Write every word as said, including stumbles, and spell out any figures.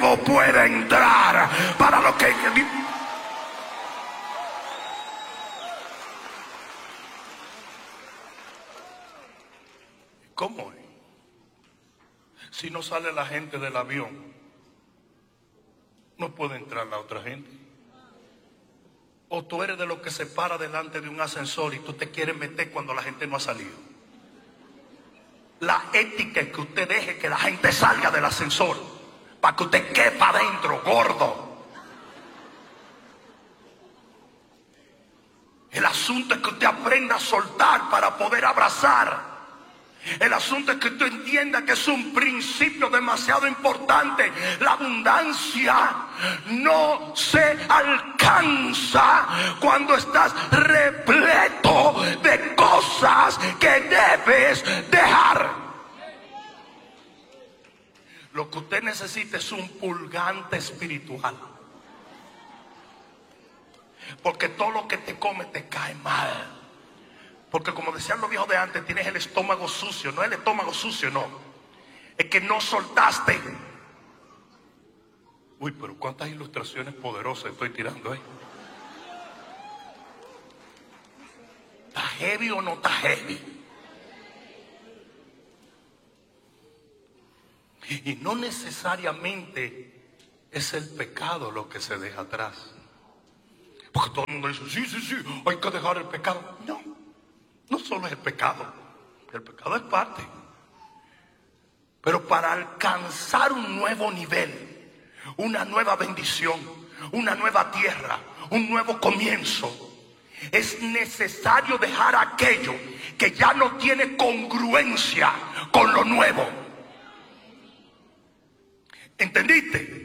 nuevo pueda entrar. Para lo que... ¿Cómo es? Si no sale la gente del avión, no puede entrar la otra gente. O tú eres de los que se para delante de un ascensor y tú te quieres meter cuando la gente no ha salido. La ética es que usted deje que la gente salga del ascensor para que usted quepa adentro, gordo. El asunto es que usted aprenda a soltar para poder abrazar. El asunto es que tú entiendas que es un principio demasiado importante. La abundancia no se alcanza cuando estás repleto de cosas que debes dejar. Lo que usted necesita es un purgante espiritual. Porque todo lo que te come te cae mal. Porque como decían los viejos de antes, tienes el estómago sucio. No es el estómago sucio, no. Es que no soltaste. Uy, pero cuántas ilustraciones poderosas estoy tirando ahí. ¿Está heavy o no está heavy? Y no necesariamente es el pecado lo que se deja atrás. Porque todo el mundo dice, sí, sí, sí, hay que dejar el pecado. No. No solo es el pecado, el pecado es parte. Pero para alcanzar un nuevo nivel, una nueva bendición, una nueva tierra, un nuevo comienzo, es necesario dejar aquello que ya no tiene congruencia con lo nuevo. ¿Entendiste?